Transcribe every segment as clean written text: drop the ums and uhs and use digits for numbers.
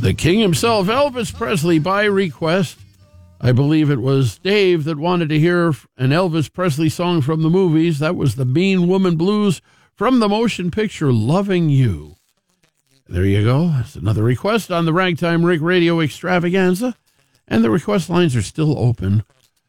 The king himself, Elvis Presley, by request. I believe it was Dave that wanted to hear an Elvis Presley song from the movies. That was the Mean Woman Blues from the motion picture Loving You. There you go. That's another request on the Ragtime Rick Radio Extravaganza. And the request lines are still open.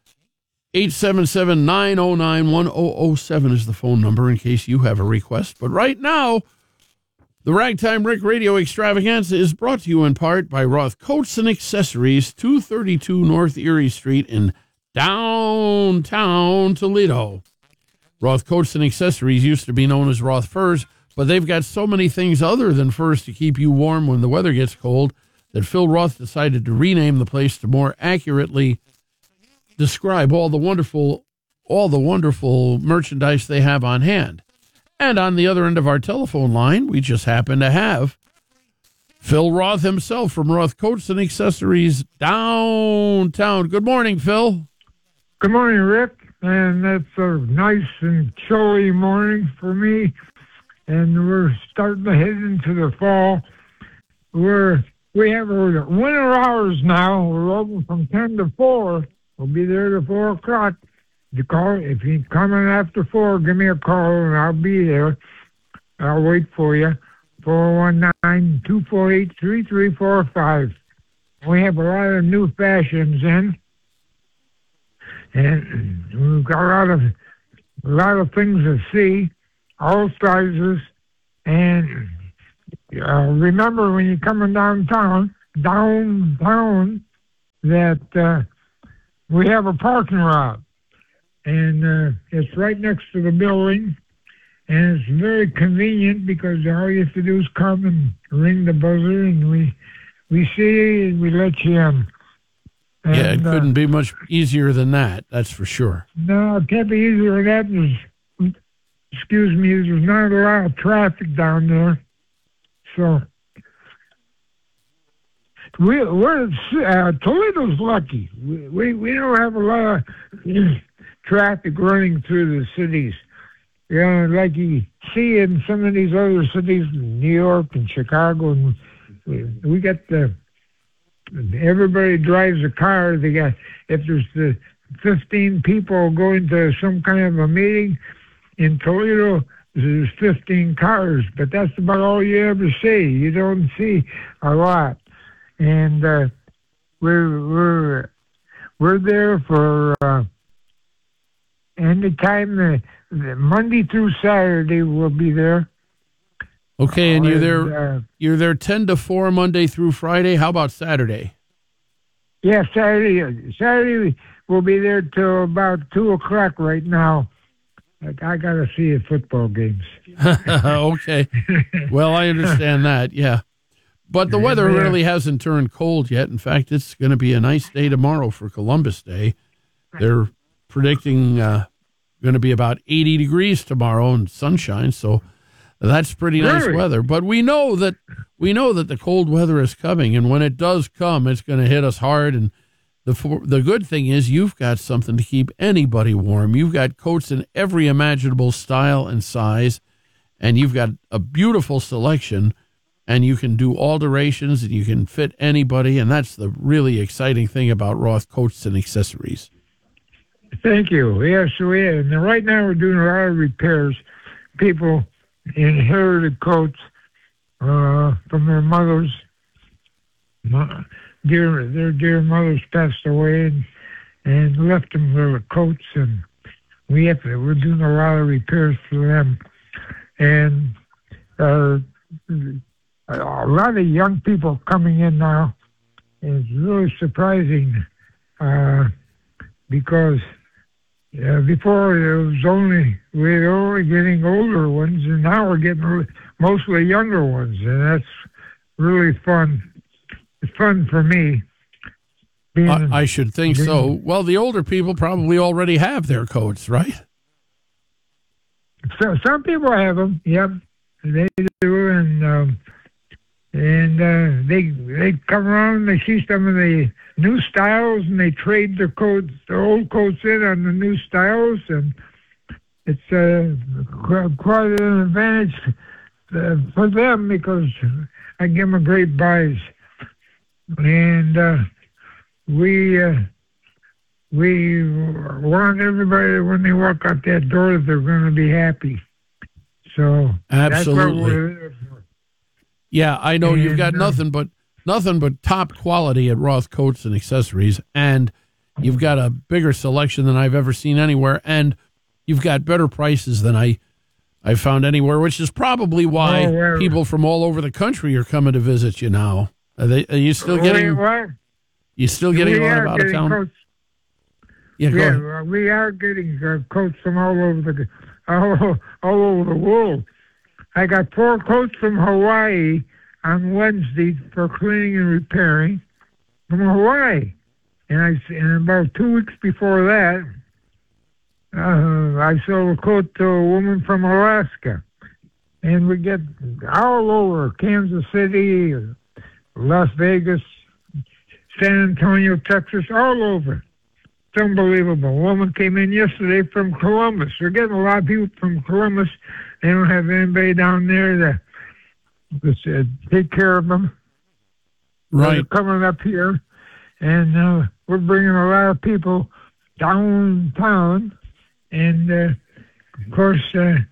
877-909-1007 is the phone number in case you have a request. But right now, the Ragtime Rick Radio Extravaganza is brought to you in part by Roth Coats and Accessories, 232 North Erie Street in downtown Toledo. Roth Coats and Accessories used to be known as Roth Furs, but they've got so many things other than furs to keep you warm when the weather gets cold that Phil Roth decided to rename the place to more accurately describe all the wonderful merchandise they have on hand. And on the other end of our telephone line, we just happen to have Phil Roth himself from Roth Coats and Accessories downtown. Good morning, Phil. Good morning, Rick. And it's a nice and chilly morning for me. And we're starting to head into the fall. We have our winter hours now. We're open from 10 to 4. We'll be there to 4 o'clock. You call if you're coming after 4. Give me a call and I'll be there. I'll wait for you. 419-248-3345. We have a lot of new fashions in, and we've got a lot of things to see, all sizes. And remember when you're coming downtown, that we have a parking lot. And it's right next to the building, and it's very convenient because all you have to do is come and ring the buzzer, and we see you and we let you in. And, yeah, it couldn't be much easier than that, that's for sure. No, it can't be easier than that. There's not a lot of traffic down there. So Toledo's lucky. We don't have a lot of traffic running through the cities. You know, like you see in some of these other cities, New York and Chicago, and we got everybody drives a car. They got, if there's 15 people going to some kind of a meeting, in Toledo, there's 15 cars, but that's about all you ever see. You don't see a lot. And we're there for anytime Monday through Saturday. We'll be there. Okay, and you're there 10 to 4 Monday through Friday. How about Saturday? Yeah, Saturday we'll be there till about 2 o'clock right now. I got to see the football games. Okay. Well, I understand that, yeah. But the weather really hasn't turned cold yet. In fact, it's going to be a nice day tomorrow for Columbus Day. They're predicting going to be about 80 degrees tomorrow and sunshine, so that's pretty nice weather. But we know that the cold weather is coming, and when it does come, it's going to hit us hard. And the good thing is you've got something to keep anybody warm. You've got coats in every imaginable style and size, and you've got a beautiful selection, and you can do alterations, and you can fit anybody, and that's the really exciting thing about Roth Coats and Accessories. Thank you. Yes, we are. And right now we're doing a lot of repairs. People inherited coats from their mothers. Their dear mothers passed away and left them their coats, and we're doing a lot of repairs for them. And a lot of young people coming in now. It's really surprising because before we were only getting older ones, and now we're getting mostly younger ones, and that's really fun. It's fun for me. I should think so. Well, the older people probably already have their coats, right? So some people have them. Yep, they do, and they come around and they see some of the new styles, and they trade their coats, the old coats in on the new styles, and it's quite an advantage for them because I give them a great buys. and we want everybody when they walk out that door that they're going to be happy. So that's what Absolutely. we're there for. Yeah, I know you've got And, nothing but top quality at Roth Coats and Accessories, and you've got a bigger selection than I've ever seen anywhere, and you've got better prices than I found anywhere, which is probably why well, people from all over the country are coming to visit you now. Are you still getting what? you still getting a lot of out of town? Coats. Yeah, go ahead. Yeah, we are getting coats from all over the world. I got 4 coats from Hawaii on Wednesday for cleaning and repairing from Hawaii, and about 2 weeks before that, I sold a coat to a woman from Alaska, and we get all over Kansas City, Las Vegas, San Antonio, Texas, all over. It's unbelievable. A woman came in yesterday from Columbus. We're getting a lot of people from Columbus. They don't have anybody down there to take care of them. Right. They're coming up here, and we're bringing a lot of people downtown. And, of course, some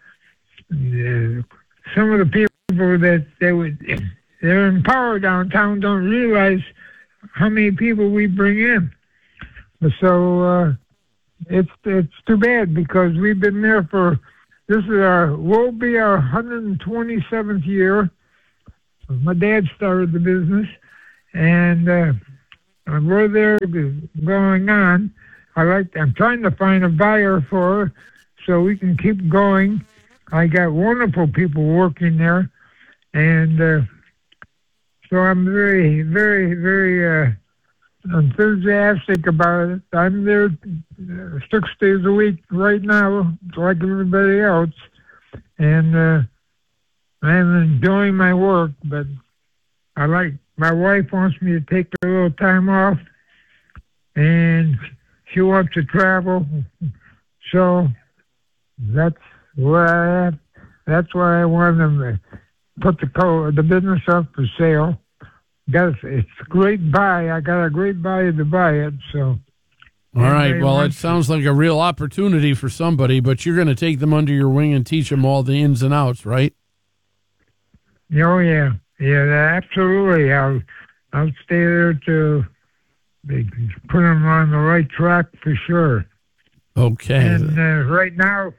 of the people that they're in power downtown don't realize how many people we bring in. So it's too bad because we've been there will be our 127th year. My dad started the business, and we're there going on. I'm trying to find a buyer for her so we can keep going. I got wonderful people working there, and so I'm very, very, very enthusiastic about it. I'm there 6 days a week right now, like everybody else, and I'm enjoying my work. But my wife wants me to take a little time off, and she wants to travel, so that's where that's why I want to put the business up for sale. It's a great buy. I got a great buy to buy it. So, all right. Well, it sounds like a real opportunity for somebody, but you're going to take them under your wing and teach them all the ins and outs, right? Oh yeah, absolutely. I'll stay there to put them on the right track for sure. Okay. And right now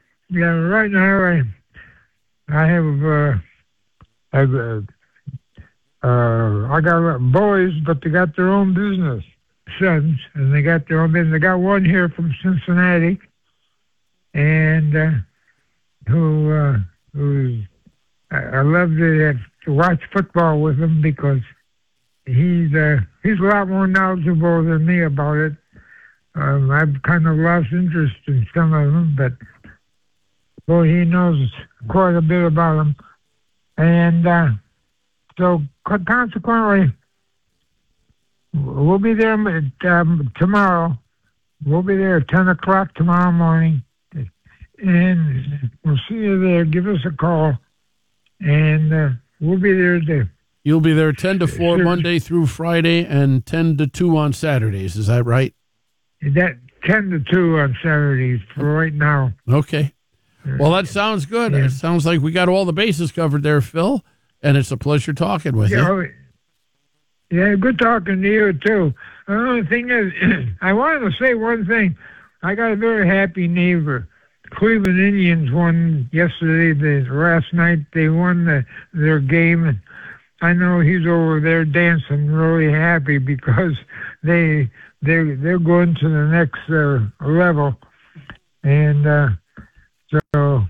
I have I got boys, but they got their own business, sons, and they got their own business. They got one here from Cincinnati, and who's I love to watch football with him because he's a lot more knowledgeable than me about it. I've kind of lost interest in some of them, but boy, he knows quite a bit about them, and so consequently, we'll be there tomorrow. We'll be there at 10 o'clock tomorrow morning, and we'll see you there. Give us a call, and we'll be there too. You'll be there 10 to 4 Monday through Friday and 10 to 2 on Saturdays. Is that right? That 10 to 2 on Saturdays for right now. Okay. Well, that sounds good. Yeah. It sounds like we got all the bases covered there, Phil, and it's a pleasure talking with you. Yeah, good talking to you, too. The only thing is, I wanted to say one thing. I got a very happy neighbor. Cleveland Indians won yesterday. Last night they won their game. And I know he's over there dancing, really happy because they're going to the next level, and so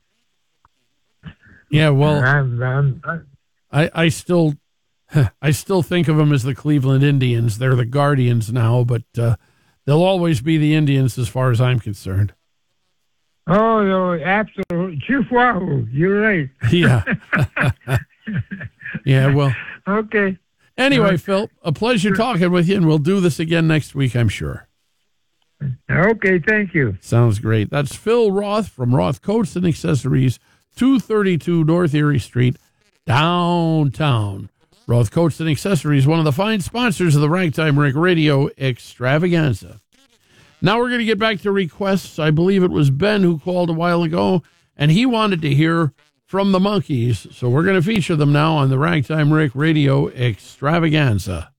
yeah. Well, I still think of them as the Cleveland Indians. They're the Guardians now, but they'll always be the Indians as far as I'm concerned. Oh, no, absolutely. Chief Wahoo, you're right. Yeah. Yeah, well. Okay. Anyway, Phil, a pleasure talking with you, and we'll do this again next week, I'm sure. Okay, thank you. Sounds great. That's Phil Roth from Roth Coats and Accessories, 232 North Erie Street, downtown Roth Coats and Accessories, one of the fine sponsors of the Ragtime Rick Radio Extravaganza. Now we're going to get back to requests. I believe it was Ben who called a while ago, and he wanted to hear from the Monkees. So we're going to feature them now on the Ragtime Rick Radio Extravaganza.